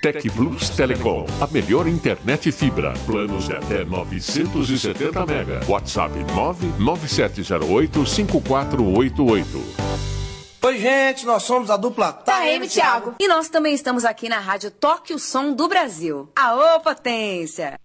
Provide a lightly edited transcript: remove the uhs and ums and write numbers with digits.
Tec Plus Telecom, a melhor internet fibra. Planos de até 970 mega. WhatsApp 997085488. Oi, gente, nós somos a dupla Taeme Thiago. E nós também estamos aqui na Rádio Toque o Som do Brasil. Aô, potência!